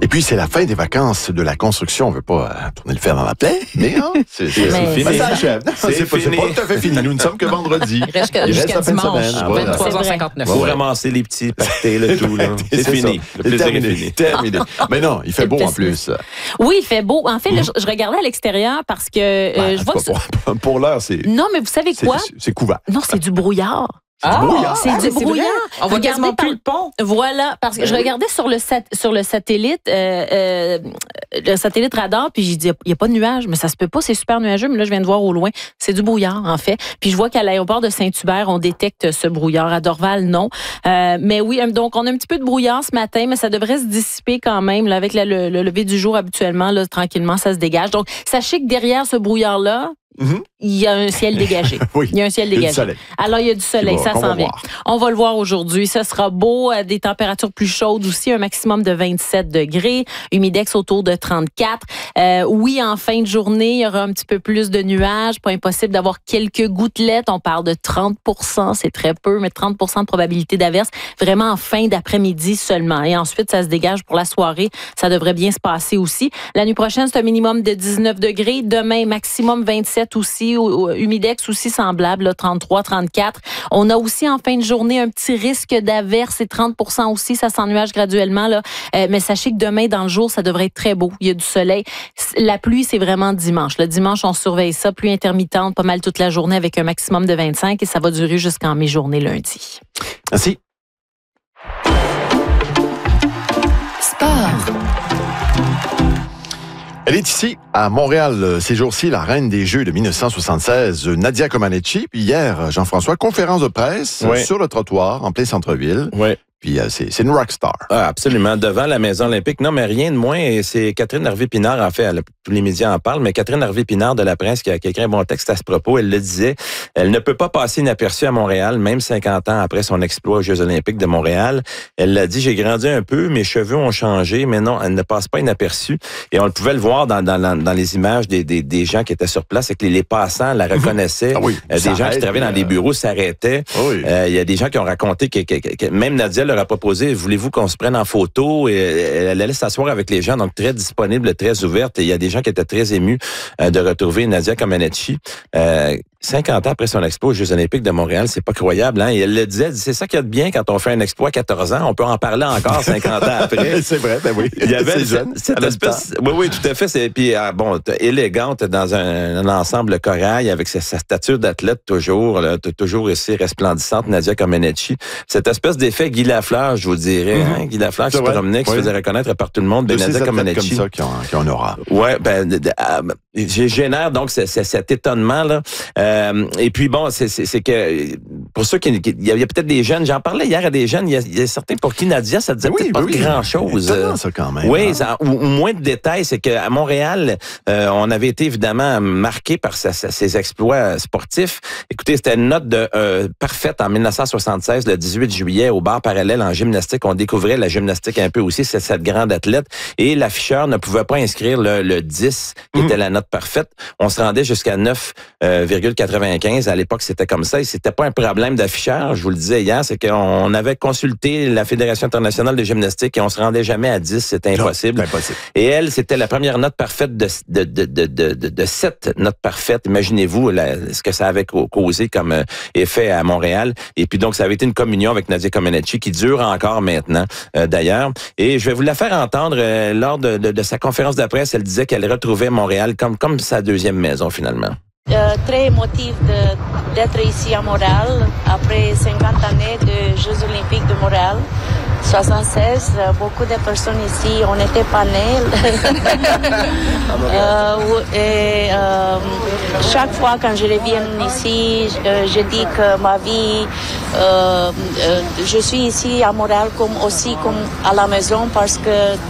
Et puis, c'est la fin des vacances de la construction. On veut pas tourner le fer dans la plaie, mais c'est fini. Ça achève. C'est pas tout à fait fini. Nous ne sommes que vendredi. Il reste jusqu'à dimanche, 23h59. Faut ramasser les petits pâtés, le tout. Là. C'est fini. Le plaisir est fini. Terminé. Mais non, il fait beau en plus. Oui, il fait beau. En fait, là, je regardais à l'extérieur parce que je vois que... Pour l'heure, c'est... Non, mais vous savez quoi? C'est couvert. Non, c'est du brouillard. C'est du brouillard. On voit quasiment plus le pont. Voilà, parce que je regardais sur le satellite, le satellite radar, puis j'ai dit, il n'y a pas de nuages, mais ça se peut pas, c'est super nuageux, mais là, je viens de voir au loin, c'est du brouillard, en fait. Puis je vois qu'à l'aéroport de Saint-Hubert, on détecte ce brouillard. À Dorval, non. Mais oui, donc on a un petit peu de brouillard ce matin, mais ça devrait se dissiper quand même, là, avec le lever du jour habituellement, là, tranquillement, ça se dégage. Donc, sachez que derrière ce brouillard-là, il y a un ciel dégagé. Oui, il y a un ciel dégagé. Alors, il y a du soleil, ça s'en vient. On va le voir aujourd'hui. Ça sera beau, des températures plus chaudes aussi, un maximum de 27 degrés, humidex autour de 34. Oui, en fin de journée, il y aura un petit peu plus de nuages. Pas impossible d'avoir quelques gouttelettes. On parle de 30%, c'est très peu, mais 30% de probabilité d'averse. Vraiment en fin d'après-midi seulement. Et ensuite, ça se dégage pour la soirée. Ça devrait bien se passer aussi. La nuit prochaine, c'est un minimum de 19 degrés. Demain, maximum 27 aussi, humidex aussi semblable, là, 33, 34. On a aussi en fin de journée un petit risque d'averse et 30% aussi, ça s'ennuage graduellement, là. Mais sachez que demain, dans le jour, ça devrait être très beau. Il y a du soleil. La pluie, c'est vraiment dimanche. Le dimanche, on surveille ça, pluie intermittente pas mal toute la journée avec un maximum de 25 et ça va durer jusqu'en mi-journée lundi. Merci. Sport. Elle est ici, à Montréal, ces jours-ci, la reine des Jeux de 1976, Nadia Comaneci. Puis hier, Jean-François, conférence de presse sur le trottoir, en plein centre-ville. Oui. Puis c'est une rockstar. Ah, absolument. Devant la Maison olympique. Non, mais rien de moins. Et c'est Catherine Hervé-Pinard, en fait, tous les médias en parlent, mais Catherine Hervé-Pinard de la presse qui a écrit un bon texte à ce propos, elle le disait, elle ne peut pas passer inaperçue à Montréal, même 50 ans après son exploit aux Jeux olympiques de Montréal. Elle l'a dit, j'ai grandi un peu, mes cheveux ont changé, mais non, elle ne passe pas inaperçue. Et on pouvait le voir dans les images des gens qui étaient sur place, et que les passants la reconnaissaient. Ah oui, des gens qui travaillaient dans des bureaux s'arrêtaient. Oui. Il y a des gens qui ont raconté que même Nadia leur a proposé, voulez-vous qu'on se prenne en photo? Et elle allait s'asseoir avec les gens, donc très disponible, très ouverte. Et il y a des gens qui étaient très émus de retrouver Nadia Comaneci. 50 ans après son exploit aux Jeux olympiques de Montréal, c'est pas croyable, hein? Et elle le disait, c'est ça qu'il y a de bien quand on fait un exploit à 14 ans, on peut en parler encore 50 ans après. C'est vrai, ben oui. Il y avait cette espèce... Oui, tout à fait. Puis, élégante dans un ensemble corail, avec sa stature d'athlète toujours aussi resplendissante, Nadia Comaneci. Cette espèce d'effet Guy Lafleur, je vous dirais, hein? Guy Lafleur qui se promenait, qui se faisait reconnaître par tout le monde, Nadia Comaneci. Comme ça qui en aura. Ouais, génère donc cet étonnement, là. Et puis bon, c'est que pour ceux qui il y a peut-être des jeunes, j'en parlais hier à des jeunes, il y a certains pour qui Nadia, ça disait peut-être pas grand-chose. C'est ça quand même. Oui, ou moins de détails, c'est qu'à Montréal, on avait été évidemment marqué par ses exploits sportifs. Écoutez, c'était une note parfaite en 1976, le 18 juillet, au bar parallèle en gymnastique. On découvrait la gymnastique un peu aussi, c'est cette grande athlète. Et l'afficheur ne pouvait pas inscrire le 10, qui était la note parfaite. On se rendait jusqu'à 9,95. À l'époque, c'était comme ça. Et c'était pas un problème d'afficheur, je vous le disais hier, c'est qu'on avait consulté la Fédération internationale de gymnastique et on se rendait jamais à 10, c'était impossible. Et elle, c'était la première note parfaite de 7 notes parfaites. Imaginez-vous ce que ça avait causé comme effet à Montréal. Et puis donc, ça avait été une communion avec Nadia Comaneci qui dure encore maintenant, d'ailleurs. Et je vais vous la faire entendre lors de sa conférence de presse. Elle disait qu'elle retrouvait Montréal comme sa deuxième maison, finalement. Très émotif d'être ici à Montréal après 50 années de Jeux olympiques de Montréal. 76, beaucoup de personnes ici, on n'était pas nés. Chaque fois quand je reviens ici, je dis que ma vie, je suis ici à Montréal comme à la maison parce que